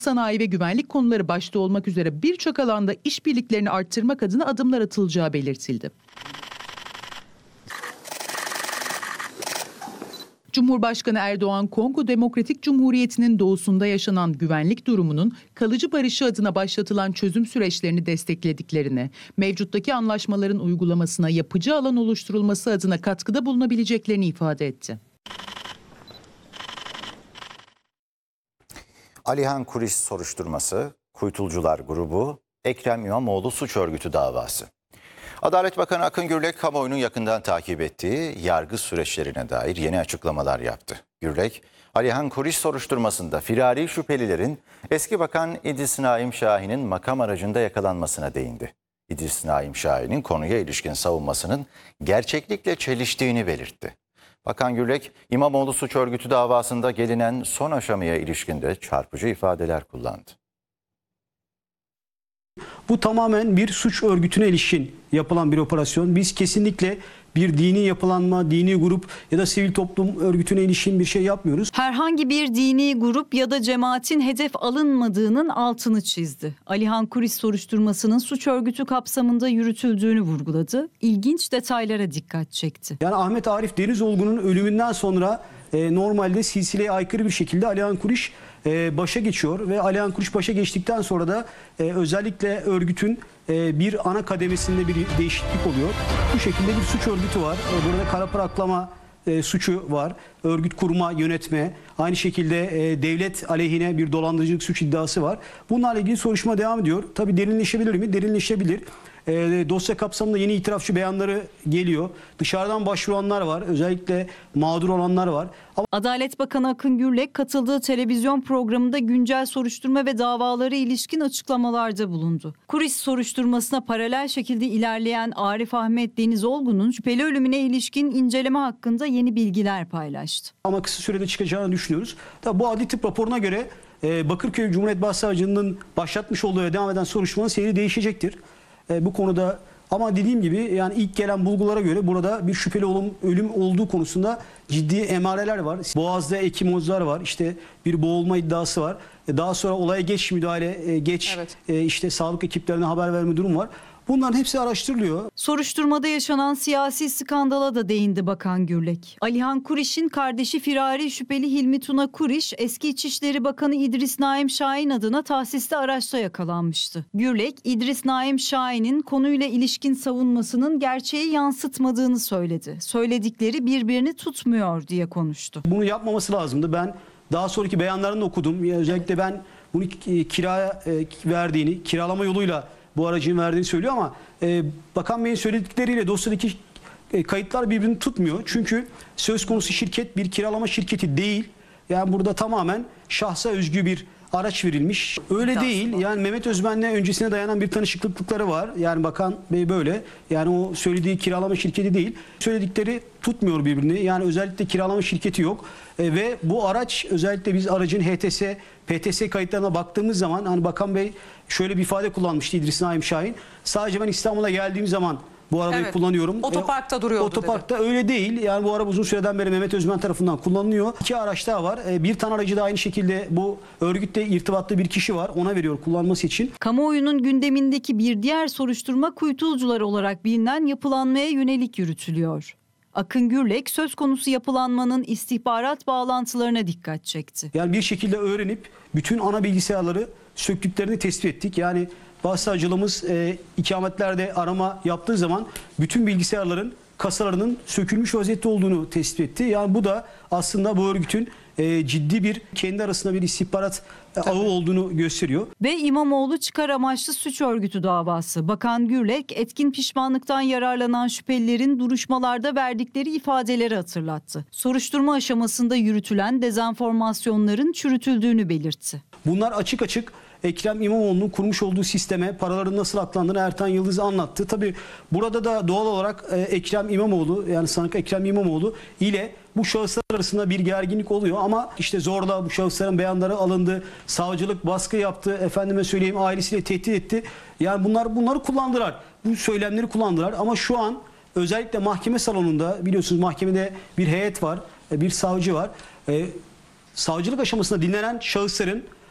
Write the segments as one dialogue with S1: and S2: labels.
S1: Sanayi ve güvenlik konuları başta olmak üzere birçok alanda işbirliklerini arttırmak adına adımlar atılacağı belirtildi. Cumhurbaşkanı Erdoğan, Kongo Demokratik Cumhuriyeti'nin doğusunda yaşanan güvenlik durumunun kalıcı barışı adına başlatılan çözüm süreçlerini desteklediklerini, mevcuttaki anlaşmaların uygulamasına yapıcı alan oluşturulması adına katkıda bulunabileceklerini ifade etti.
S2: Alihan Kuriş soruşturması, Kuytulcular grubu, Ekrem İmamoğlu suç örgütü davası. Adalet Bakanı Akın Gürlek, kamuoyunun yakından takip ettiği yargı süreçlerine dair yeni açıklamalar yaptı. Gürlek, Alihan Kuriş soruşturmasında firari şüphelilerin eski bakan İdris Naim Şahin'in makam aracında yakalanmasına değindi. İdris Naim Şahin'in konuya ilişkin savunmasının gerçeklikle çeliştiğini belirtti. Bakan Gürlek, İmamoğlu suç örgütü davasında gelinen son aşamaya ilişkin de çarpıcı ifadeler kullandı.
S3: Bu tamamen bir suç örgütüne ilişkin yapılan bir operasyon. Biz kesinlikle bir dini yapılanma, dini grup ya da sivil toplum örgütüne ilişkin bir şey yapmıyoruz.
S4: Herhangi bir dini grup ya da cemaatin hedef alınmadığının altını çizdi. Alihan Kuriş soruşturmasının suç örgütü kapsamında yürütüldüğünü vurguladı. İlginç detaylara dikkat çekti.
S3: Yani Ahmet Arif Denizoğlu'nun ölümünden sonra normalde silsileye aykırı bir şekilde Alihan Kuriş başa geçiyor ve Alihan Kuriş başa geçtikten sonra da özellikle örgütün bir ana kademesinde bir değişiklik oluyor. Bu şekilde bir suç örgütü var. Burada kara para aklama suçu var. Örgüt kurma, yönetme, aynı şekilde devlet aleyhine bir dolandırıcılık suç iddiası var. Bunlarla ilgili soruşturma devam ediyor. Tabii derinleşebilir mi? Derinleşebilir. Dosya kapsamında yeni itirafçı beyanları geliyor. Dışarıdan başvuranlar var. Özellikle mağdur olanlar var.
S4: Adalet Bakanı Akın Gürlek katıldığı televizyon programında güncel soruşturma ve davalara ilişkin açıklamalarda bulundu. Kuriş soruşturmasına paralel şekilde ilerleyen Arif Ahmet Denizoğlu'nun şüpheli ölümüne ilişkin inceleme hakkında yeni bilgiler paylaştı.
S3: Ama kısa sürede çıkacağını düşünüyoruz. Tabii bu adli tıp raporuna göre Bakırköy Cumhuriyet Başsavcılığı'nın başlatmış olduğu ve devam eden soruşturmanın seyri değişecektir. Bu konuda ama dediğim gibi yani ilk gelen bulgulara göre burada bir şüpheli ölüm olduğu konusunda ciddi emareler var. Boğaz'da ekimozlar var. İşte bir boğulma iddiası var. Daha sonra olaya geç müdahale, işte sağlık ekiplerine haber verme durum var. Bunların hepsi araştırılıyor.
S4: Soruşturmada yaşanan siyasi skandala da değindi Bakan Gürlek. Alihan Kuriş'in kardeşi firari şüpheli Hilmi Tuna Kuriş, eski İçişleri Bakanı İdris Naim Şahin adına tahsisli araçta yakalanmıştı. Gürlek, İdris Naim Şahin'in konuyla ilişkin savunmasının gerçeği yansıtmadığını söyledi. Söyledikleri birbirini tutmuyor diye konuştu.
S3: Bunu yapmaması lazımdı. Ben daha sonraki beyanlarını okudum. Özellikle ben bunu kiraya verdiğini, kiralama yoluyla bu aracın verdiğini söylüyor ama Bakan Bey'in söyledikleriyle dosyadaki kayıtlar birbirini tutmuyor. Çünkü söz konusu şirket bir kiralama şirketi değil. Yani burada tamamen şahsa özgü bir araç verilmiş. Öyle değil. Yani Mehmet Özmen'le öncesine dayanan bir tanışıklıkları var. Yani Bakan Bey böyle. Yani o söylediği kiralama şirketi değil. Söyledikleri tutmuyor birbirini. Yani özellikle kiralama şirketi yok. Ve bu araç özellikle biz aracın HTS, PTS kayıtlarına baktığımız zaman hani Bakan Bey şöyle bir ifade kullanmıştı İdris Naim Şahin. Sadece ben İstanbul'a geldiğim zaman bu arabayı kullanıyorum.
S5: Otoparkta duruyordu
S3: Otoparkta
S5: dedi.
S3: öyle değil. Yani bu araba uzun süreden beri Mehmet Özmen tarafından kullanılıyor. 2 araç daha var. Bir tane aracı da aynı şekilde bu örgütle irtibatlı bir kişi var. Ona veriyor kullanması için.
S4: Kamuoyunun gündemindeki bir diğer soruşturma Kuytulcular olarak bilinen yapılanmaya yönelik yürütülüyor. Akın Gürlek söz konusu yapılanmanın istihbarat bağlantılarına dikkat çekti.
S3: Yani bir şekilde öğrenip bütün ana bilgisayarları söktüklerini tespit ettik. Yani Başsavcılığımız ikametlerde arama yaptığı zaman bütün bilgisayarların kasalarının sökülmüş vaziyette olduğunu tespit etti. Yani bu da aslında bu örgütün ciddi bir kendi arasında bir istihbarat ağı olduğunu gösteriyor.
S4: Ve İmamoğlu çıkar amaçlı suç örgütü davası. Bakan Gürlek etkin pişmanlıktan yararlanan şüphelilerin duruşmalarda verdikleri ifadeleri hatırlattı. Soruşturma aşamasında yürütülen dezenformasyonların çürütüldüğünü belirtti.
S3: Bunlar açık açık Ekrem İmamoğlu'nun kurmuş olduğu sisteme paraların nasıl aklandığını Ertan Yıldız anlattı. Tabii burada da doğal olarak Ekrem İmamoğlu yani sanık Ekrem İmamoğlu ile bu şahıslar arasında bir gerginlik oluyor ama işte zorla bu şahısların beyanları alındı. Savcılık baskı yaptı. Efendime söyleyeyim ailesiyle tehdit etti. Yani bunları kullandılar. Bu söylemleri kullandılar ama şu an özellikle mahkeme salonunda biliyorsunuz mahkemede bir heyet var. Bir savcı var. Savcılık aşamasında dinlenen şahısların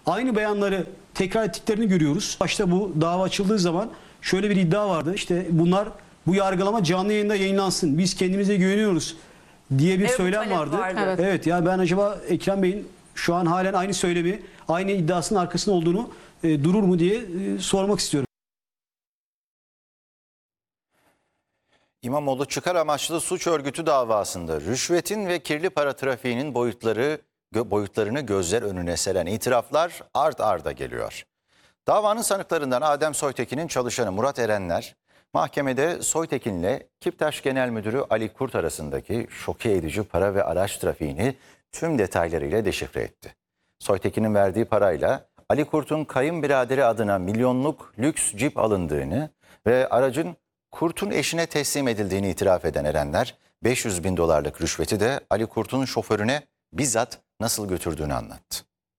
S3: aynı beyanları tekrar ettiklerini görüyoruz. Başta bu dava açıldığı zaman şöyle bir iddia vardı. İşte bu yargılama canlı yayında yayınlansın. Biz kendimize güveniyoruz diye bir söylem vardı. Evet, yani ben acaba Ekrem Bey'in şu an halen aynı söylemi, aynı iddiasının arkasında olduğunu durur mu diye sormak istiyorum.
S2: İmamoğlu çıkar amaçlı suç örgütü davasında rüşvetin ve kirli para trafiğinin boyutlarını gözler önüne seren itiraflar ard arda geliyor. Davanın sanıklarından Adem Soytekin'in çalışanı Murat Erenler, mahkemede Soytekin'le Kiptaş Genel Müdürü Ali Kurt arasındaki şoke edici para ve araç trafiğini tüm detaylarıyla deşifre etti. Soytekin'in verdiği parayla Ali Kurt'un kayınbiraderi adına milyonluk lüks cip alındığını ve aracın Kurt'un eşine teslim edildiğini itiraf eden Erenler, 500 bin dolarlık rüşveti de Ali Kurt'un şoförüne bizzat nasıl götürdüğünü anlattı.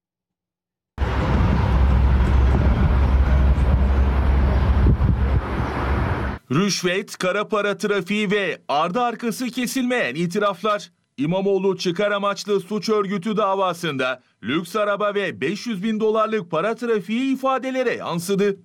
S5: Rüşvet, kara para trafiği ve ardı arkası kesilmeyen itiraflar. İmamoğlu çıkar amaçlı suç örgütü davasında lüks araba ve 500 bin dolarlık para trafiği ifadelere yansıdı.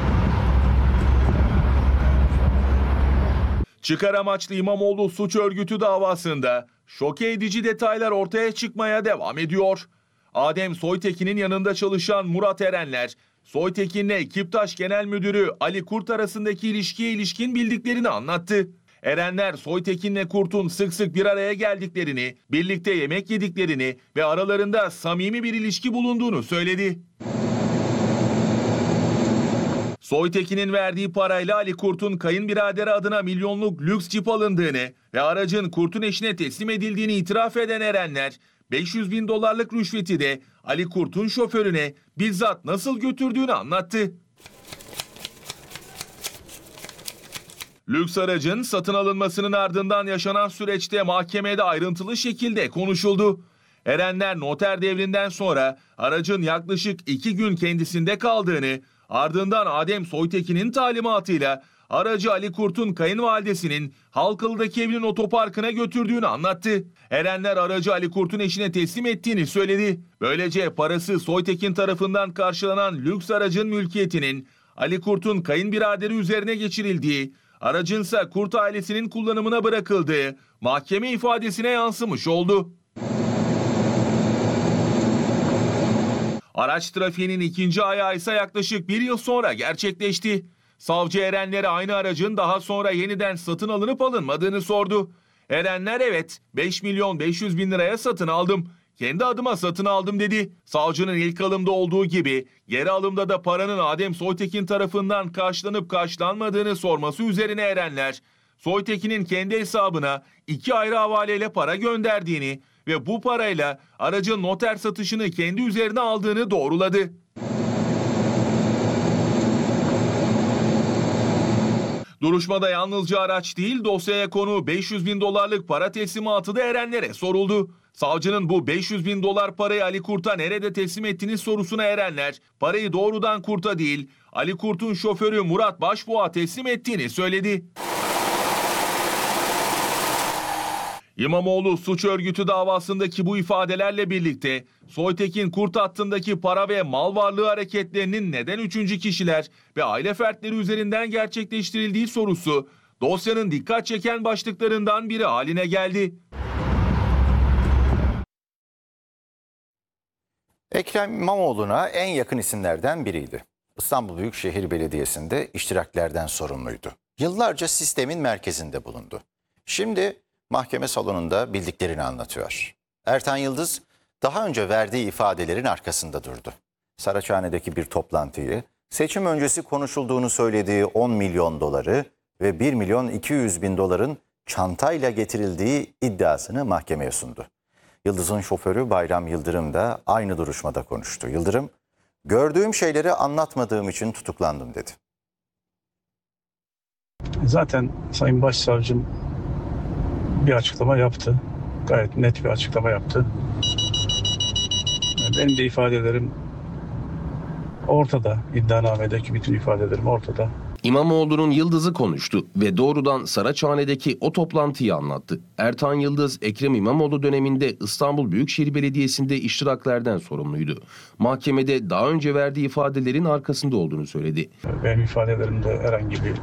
S5: Çıkar amaçlı İmamoğlu suç örgütü davasında şoke edici detaylar ortaya çıkmaya devam ediyor. Adem Soytekin'in yanında çalışan Murat Erenler, Soytekin'le Kiptaş Genel Müdürü Ali Kurt arasındaki ilişkiye ilişkin bildiklerini anlattı. Erenler, Soytekin'le Kurt'un sık sık bir araya geldiklerini, birlikte yemek yediklerini ve aralarında samimi bir ilişki bulunduğunu söyledi. Soytekin'in verdiği parayla Ali Kurt'un kayınbiraderi adına milyonluk lüks cip alındığını ve aracın Kurt'un eşine teslim edildiğini itiraf eden Erenler, 500 bin dolarlık rüşveti de Ali Kurt'un şoförüne bizzat nasıl götürdüğünü anlattı. Lüks aracın satın alınmasının ardından yaşanan süreçte mahkemede ayrıntılı şekilde konuşuldu. Erenler noter devrinden sonra aracın yaklaşık 2 gün kendisinde kaldığını, ardından Adem Soytekin'in talimatıyla aracı Ali Kurt'un kayınvalidesinin Halkalı'daki evinin otoparkına götürdüğünü anlattı. Erenler aracı Ali Kurt'un eşine teslim ettiğini söyledi. Böylece parası Soytekin tarafından karşılanan lüks aracın mülkiyetinin Ali Kurt'un kayınbiraderi üzerine geçirildiği, aracınsa Kurt ailesinin kullanımına bırakıldığı mahkeme ifadesine yansımış oldu. Araç trafiğinin ikinci ayağı ise yaklaşık 1 yıl sonra gerçekleşti. Savcı Erenler'e aynı aracın daha sonra yeniden satın alınıp alınmadığını sordu. Erenler evet 5 milyon 500 bin liraya satın aldım. Kendi adıma satın aldım dedi. Savcının ilk alımda olduğu gibi geri alımda da paranın Adem Soytekin tarafından karşılanıp karşılanmadığını sorması üzerine Erenler, Soytekin'in kendi hesabına 2 ayrı havaleyle para gönderdiğini ve bu parayla aracın noter satışını kendi üzerine aldığını doğruladı. Duruşmada yalnızca araç değil, dosyaya konu 500 bin dolarlık para teslimatı da Erenler'e soruldu. Savcının bu 500 bin dolar parayı Ali Kurt'a nerede teslim ettiğiniz sorusuna Erenler, parayı doğrudan Kurt'a değil, Ali Kurt'un şoförü Murat Başbuğ'a teslim ettiğini söyledi. İmamoğlu suç örgütü davasındaki bu ifadelerle birlikte Soytekin Kurt hattındaki para ve mal varlığı hareketlerinin neden 3. kişiler ve aile fertleri üzerinden gerçekleştirildiği sorusu dosyanın dikkat çeken başlıklarından biri haline geldi.
S2: Ekrem İmamoğlu'na en yakın isimlerden biriydi. İstanbul Büyükşehir Belediyesi'nde iştiraklerden sorumluydu. Yıllarca sistemin merkezinde bulundu. Şimdi mahkeme salonunda bildiklerini anlatıyor. Ertan Yıldız daha önce verdiği ifadelerin arkasında durdu. Saraçhane'deki bir toplantıyı, seçim öncesi konuşulduğunu söylediği 10 milyon doları ve 1 milyon 200 bin doların çantayla getirildiği iddiasını mahkemeye sundu. Yıldız'ın şoförü Bayram Yıldırım da aynı duruşmada konuştu. Yıldırım, gördüğüm şeyleri anlatmadığım için tutuklandım dedi.
S6: Zaten Sayın Başsavcım bir açıklama yaptı. Gayet net bir açıklama yaptı. Benim de ifadelerim ortada. İddianamedeki bütün ifadelerim ortada.
S7: İmamoğlu'nun Yıldız'ı konuştu ve doğrudan Saraçhane'deki o toplantıyı anlattı. Ertan Yıldız, Ekrem İmamoğlu döneminde İstanbul Büyükşehir Belediyesi'nde iştiraklerden sorumluydu. Mahkemede daha önce verdiği ifadelerin arkasında olduğunu söyledi.
S6: Benim ifadelerimde herhangi bir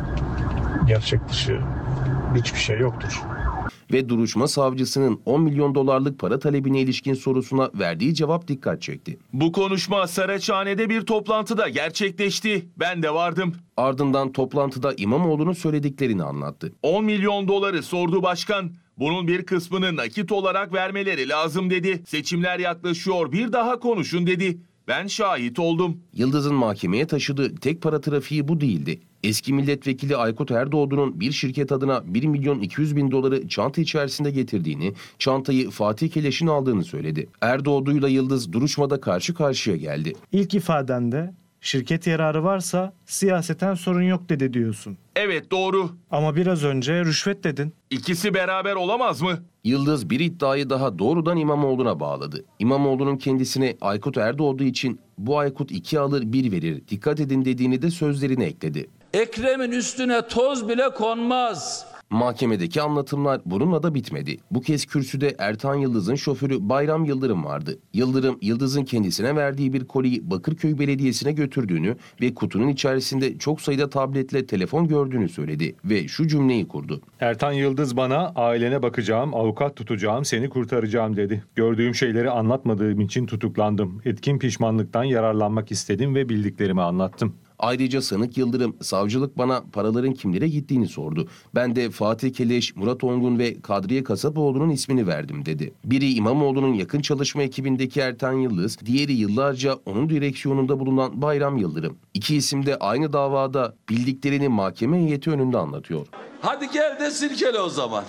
S6: gerçek dışı hiçbir şey yoktur.
S7: Ve duruşma savcısının 10 milyon dolarlık para talebine ilişkin sorusuna verdiği cevap dikkat çekti.
S5: Bu konuşma Saraçhane'de bir toplantıda gerçekleşti. Ben de vardım.
S7: Ardından toplantıda İmamoğlu'nun söylediklerini anlattı.
S5: 10 milyon doları sordu başkan. Bunun bir kısmını nakit olarak vermeleri lazım dedi. Seçimler yaklaşıyor, bir daha konuşun dedi. Ben şahit oldum.
S7: Yıldız'ın mahkemeye taşıdığı tek para trafiği bu değildi. Eski milletvekili Aykut Erdoğdu'nun bir şirket adına 1 milyon 200 bin doları çanta içerisinde getirdiğini, çantayı Fatih Keleş'in aldığını söyledi. Erdoğdu'yla Yıldız duruşmada karşı karşıya geldi.
S8: İlk ifadende şirket yararı varsa siyaseten sorun yok dedi diyorsun.
S5: Evet, doğru.
S8: Ama biraz önce rüşvet dedin.
S5: İkisi beraber olamaz mı?
S7: Yıldız bir iddiayı daha doğrudan İmamoğlu'na bağladı. İmamoğlu'nun kendisine Aykut Erdoğdu için bu Aykut 2 alır 1 verir, dikkat edin dediğini de sözlerine ekledi.
S9: Ekrem'in üstüne toz bile konmaz.
S7: Mahkemedeki anlatımlar bununla da bitmedi. Bu kez kürsüde Ertan Yıldız'ın şoförü Bayram Yıldırım vardı. Yıldırım, Yıldız'ın kendisine verdiği bir koliyi Bakırköy Belediyesi'ne götürdüğünü ve kutunun içerisinde çok sayıda tabletle telefon gördüğünü söyledi ve şu cümleyi kurdu.
S10: Ertan Yıldız bana ailene bakacağım, avukat tutacağım, seni kurtaracağım dedi. Gördüğüm şeyleri anlatmadığım için tutuklandım. Etkin pişmanlıktan yararlanmak istedim ve bildiklerimi anlattım.
S7: Ayrıca sanık Yıldırım, savcılık bana paraların kimlere gittiğini sordu. Ben de Fatih Keleş, Murat Ongun ve Kadriye Kasapoğlu'nun ismini verdim dedi. Biri İmamoğlu'nun yakın çalışma ekibindeki Ertan Yıldız, diğeri yıllarca onun direksiyonunda bulunan Bayram Yıldırım. İki isim de aynı davada bildiklerini mahkeme heyeti önünde anlatıyor.
S9: Hadi gel de silkele o zaman.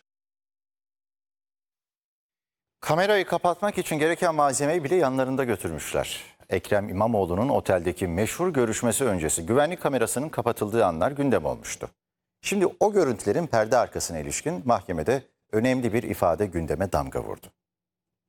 S2: Kamerayı kapatmak için gereken malzemeyi bile yanlarında götürmüşler. Ekrem İmamoğlu'nun oteldeki meşhur görüşmesi öncesi güvenlik kamerasının kapatıldığı anlar gündem olmuştu. Şimdi o görüntülerin perde arkasına ilişkin mahkemede önemli bir ifade gündeme damga vurdu.